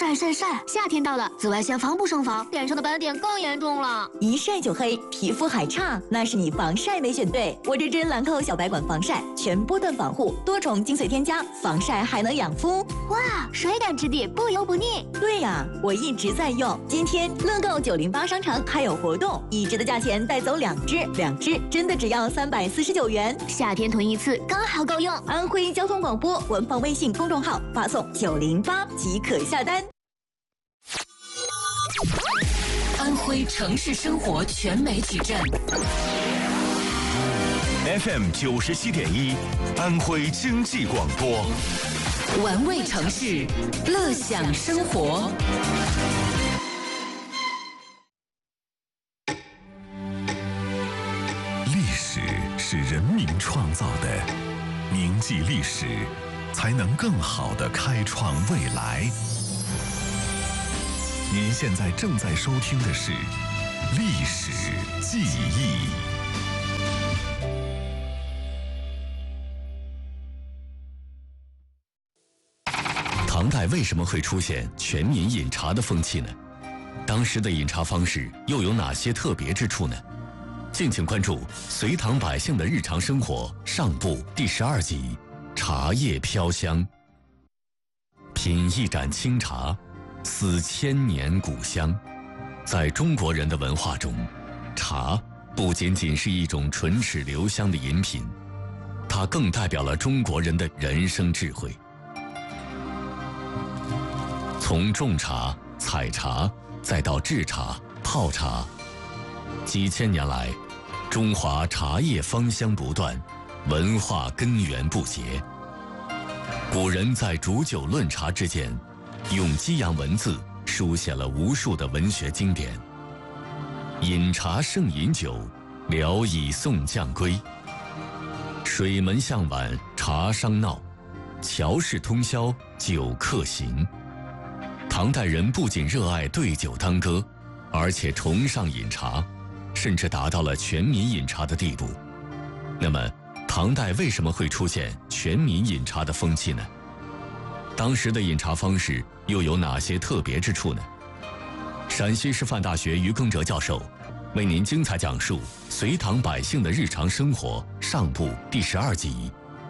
晒晒晒！夏天到了，紫外线防不胜防，脸上的斑点更严重了。 一晒就黑，皮肤还差，那是你防晒没选对。我这支兰蔻小白管防晒，全波段防护，多重精粹添加，防晒还能养肤。 哇，水感质地，不油不腻。 对呀，我一直在用。今天乐购908商城还有活动，一支的价钱带走2支，2支真的只要349元。 夏天囤一次刚好够用。 安徽交通广播官方微信公众号发送908即可下单。 安徽城市生活全媒体站 FM 97.1，安徽经济广播， 玩味城市，乐享生活。 历史是人民创造的，铭记历史，才能更好地开创未来。您现在正在收听的是《历史记忆》。 唐代为什么会出现全民饮茶的风气呢？当时的饮茶方式又有哪些特别之处呢？敬请关注《隋唐百姓的日常生活》上部第12集《茶叶飘香》。品一盏清茶，思千年古香。在中国人的文化中，茶不仅仅是一种唇齿留香的饮品，它更代表了中国人的人生智慧。从种茶、采茶，再到制茶、泡茶，几千年来，中华茶叶芳香不断，文化根源不竭。古人在煮酒论茶之间，用激扬文字书写了无数的文学经典。饮茶胜饮酒，聊以送将归。水门向晚茶商闹，乔氏通宵酒客行。唐代人不仅热爱对酒当歌，而且崇尚饮茶，甚至达到了全民饮茶的地步。那么，唐代为什么会出现全民饮茶的风气呢？当时的饮茶方式又有哪些特别之处呢？陕西师范大学于耕哲教授为您精彩讲述《隋唐百姓的日常生活》上部第12集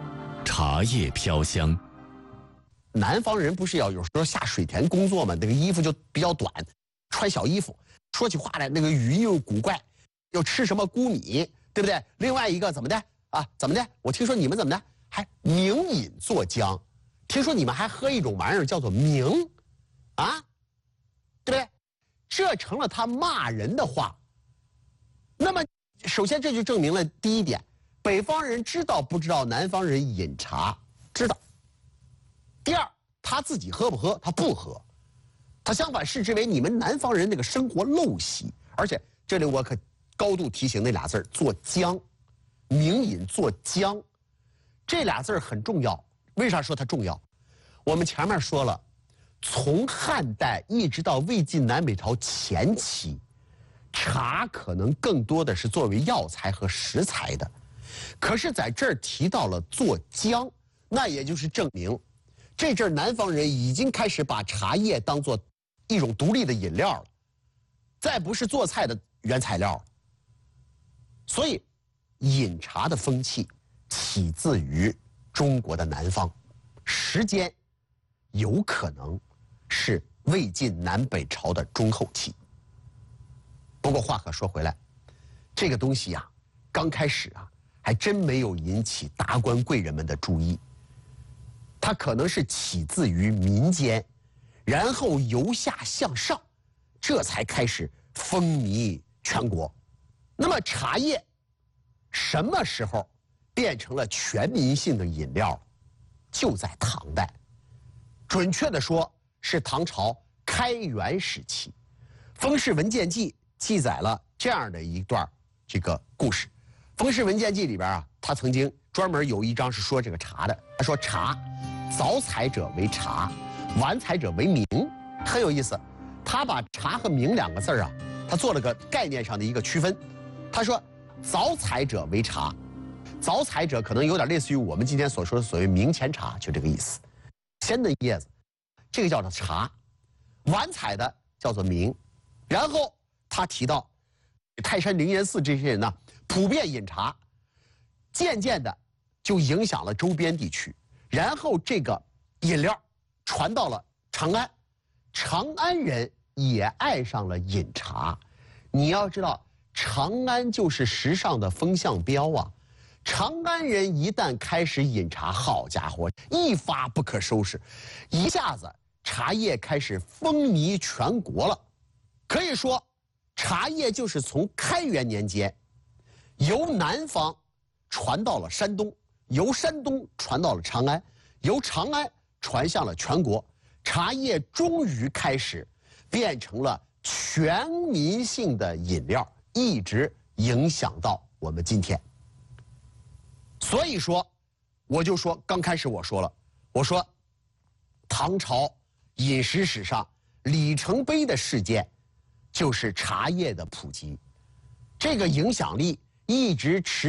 《茶叶飘香》。 南方人不是有时候下水田工作嘛，那个衣服就比较短，穿小衣服，说起话来那个语音又古怪，又吃什么谷米，对不对？另外一个怎么的啊？怎么的？我听说你们怎么的还明饮作浆，听说你们还喝一种玩意儿叫做明，啊，对不对？这成了他骂人的话。那么，首先这就证明了第一点，北方人知道不知道南方人饮茶？知道。第二，他自己喝不喝？他不喝，他相反视之为你们南方人那个生活陋习。而且这里我可高度提醒那俩字儿做浆，明饮做浆，这俩字儿很重要。为啥说它重要？我们前面说了，从汉代一直到魏晋南北朝前期，茶可能更多的是作为药材和食材的，可是在这儿提到了做浆，那也就是证明这阵儿南方人已经开始把茶叶当作一种独立的饮料了，再不是做菜的原材料了。所以，饮茶的风气起自于中国的南方，时间有可能是魏晋南北朝的中后期。不过话可说回来，这个东西呀，刚开始啊，还真没有引起达官贵人们的注意。它可能是起自于民间，然后由下向上，这才开始风靡全国。那么茶叶什么时候变成了全民性的饮料？就在唐代，准确的说是唐朝开元时期。《封氏文鉴记》记载了这样的一段这个故事。《封氏文鉴记》里边啊，他曾经专门有一章是说这个茶的。他说茶，早采者为茶，晚采者为茗，很有意思。他把茶和茗两个字啊，他做了个概念上的一个区分。他说，早采者为茶，早采者可能有点类似于我们今天所说的所谓明前茶，就这个意思。鲜的叶子，这个叫做茶； 晚采的叫做茗。然后他提到泰山灵岩寺这些人呢，普遍饮茶，渐渐的就影响了周边地区。然后这个饮料传到了长安，长安人也爱上了饮茶。你要知道，长安就是时尚的风向标啊。长安人一旦开始饮茶，好家伙，一发不可收拾，一下子茶叶开始风靡全国了。可以说，茶叶就是从开元年间由南方传到了山东，由山东传到了长安，由长安传向了全国，茶叶终于开始变成了全民性的饮料，一直影响到我们今天。所以说，我就说刚开始我说了，我说唐朝饮食史上里程碑的事件就是茶叶的普及，这个影响力一直持